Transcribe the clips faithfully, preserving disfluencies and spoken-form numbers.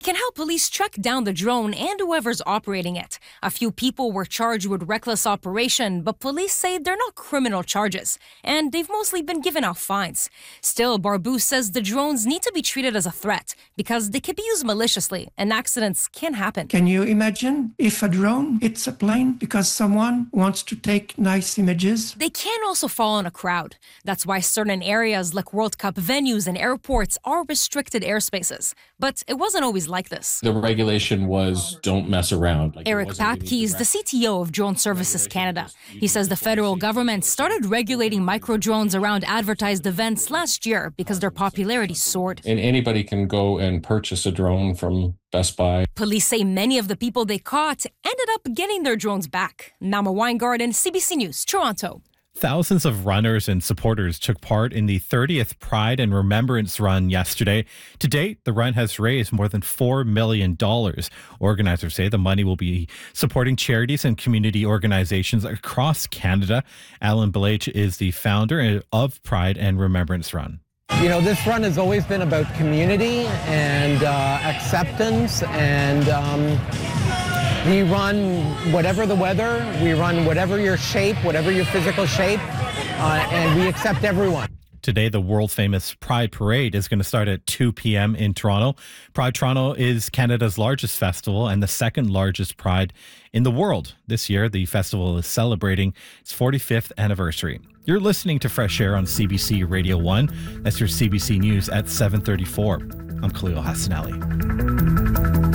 can help police track down the drone and whoever's operating it. A few people were charged with reckless operation, but police say they're not criminal charges, and they've mostly been given out fines. Still, Barbu says the drones need to be treated as a threat because they can be used maliciously and accidents can happen. Can you imagine if a drone hits a plane because someone wants to take nice images? They can also fall on a crowd. That's why certain areas like World Cup venues and airports are restricted airspaces. But it wasn't always like this. The regulation was don't mess around. Like Eric Papke is the C T O of Drone Services Canada. He says the federal government started regulating micro-drones around advertised events last year because their popularity soared. And anybody can go and purchase a drone from Best Buy. Police say many of the people they caught ended up getting their drones back. Nama Weingarten, C B C News, Toronto. Thousands of runners and supporters took part in the thirtieth Pride and Remembrance Run yesterday. To date, the run has raised more than four million dollars. Organizers say the money will be supporting charities and community organizations across Canada. Alan Belage is the founder of Pride and Remembrance Run. You know, this run has always been about community and uh, acceptance, and um, we run whatever the weather, we run whatever your shape, whatever your physical shape, uh, and we accept everyone. Today, the world-famous Pride Parade is going to start at two p.m. in Toronto. Pride Toronto is Canada's largest festival and the second largest Pride in the world. This year, the festival is celebrating its forty-fifth anniversary. You're listening to Fresh Air on C B C Radio one. That's your C B C News at seven thirty-four. I'm Khalil Hassanali.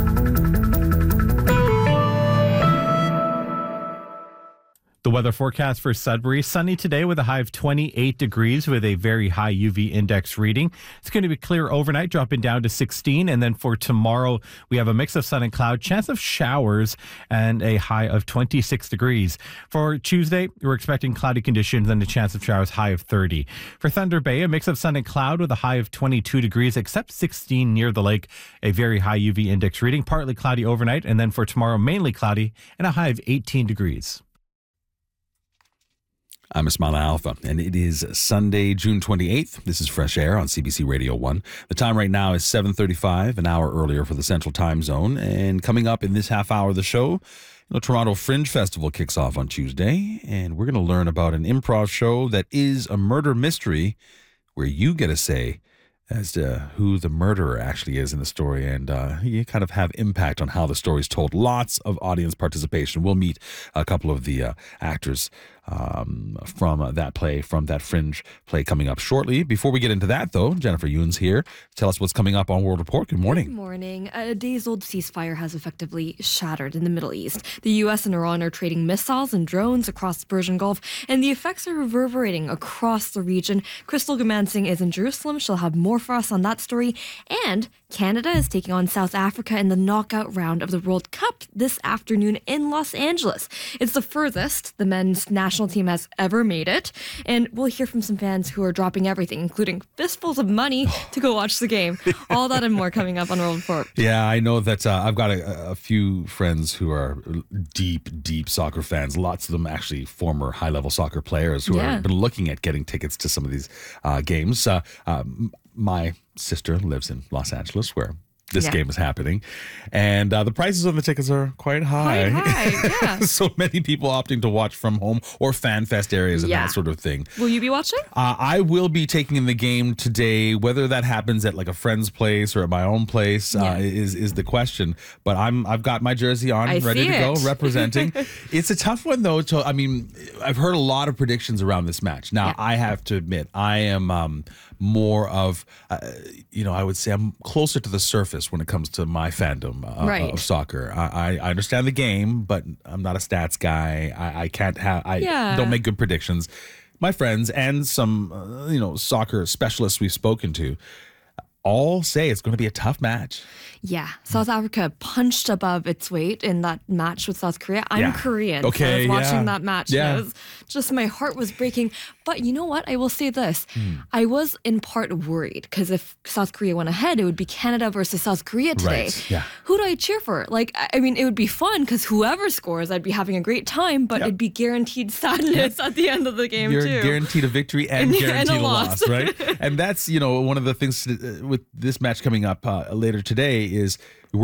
The weather forecast for Sudbury, sunny today with a high of twenty-eight degrees with a very high U V index reading. It's going to be clear overnight, dropping down to sixteen. And then for tomorrow, we have a mix of sun and cloud, chance of showers, and a high of twenty-six degrees. For Tuesday, we're expecting cloudy conditions and a chance of showers, high of thirty. For Thunder Bay, a mix of sun and cloud with a high of twenty-two degrees, except sixteen near the lake, a very high U V index reading, partly cloudy overnight. And then for tomorrow, mainly cloudy and a high of eighteen degrees. I'm Ismaila Alfa, and it is Sunday, June twenty-eighth. This is Fresh Air on C B C Radio one. The time right now is seven thirty-five, an hour earlier for the Central Time Zone. And coming up in this half hour of the show, the Toronto Fringe Festival kicks off on Tuesday, and we're going to learn about an improv show that is a murder mystery where you get a say as to who the murderer actually is in the story, and uh, you kind of have impact on how the story is told. Lots of audience participation. We'll meet a couple of the uh, actors um, from uh, that play, from that Fringe play coming up shortly. Before we get into that, though, Jennifer Yoon's here. Tell us what's coming up on World Report. Good morning. Good morning. A days-old ceasefire has effectively shattered in the Middle East. The U S and Iran are trading missiles and drones across the Persian Gulf, and the effects are reverberating across the region. Crystal Gamansing is in Jerusalem. She'll have more for us on that story. And Canada is taking on South Africa in the knockout round of the World Cup this afternoon in Los Angeles. It's the furthest the men's national team has ever made it. And we'll hear from some fans who are dropping everything, including fistfuls of money, to go watch the game. All that and more coming up on World Report. Yeah, I know that uh, I've got a, a few friends who are deep, deep soccer fans. Lots of them actually former high-level soccer players who Yeah. have been looking at getting tickets to some of these uh, games. Uh, um, my sister lives in Los Angeles, where this Yeah. game is happening, and uh, the prices on the tickets are quite high. Quite high, yeah. So many people opting to watch from home or fan fest areas and Yeah. that sort of thing. Will you be watching? Uh, I will be taking in the game today. Whether that happens at like a friend's place or at my own place uh, Yeah. is is the question. But I'm I've got my jersey on, I ready see to go, it. representing. It's a tough one though. To I mean, I've heard a lot of predictions around this match. Now Yeah. I have to admit, I am um, more of uh, you know I would say I'm closer to the surface when it comes to my fandom uh, Right. of soccer. I, I I understand the game, but I'm not a stats guy. I, I can't have I Yeah. don't make good predictions. My friends and some, uh, you know, soccer specialists we've spoken to all say it's going to be a tough match. Yeah, South Africa punched above its weight in that match with South Korea. I'm Yeah. Korean, so I Okay, was watching yeah. that match. Yeah. And it was just, my heart was breaking. But you know what? I will say this. I was in part worried because if South Korea went ahead, it would be Canada versus South Korea today. Right, yeah. Who do I cheer for? Like, I I mean, it would be fun because whoever scores, I'd be having a great time, but Yep. it'd be guaranteed sadness at the end of the game, You're too. guaranteed a victory and, And- and a guaranteed a loss, loss. right? And that's, you know, one of the things uh, with this match coming up uh, later today is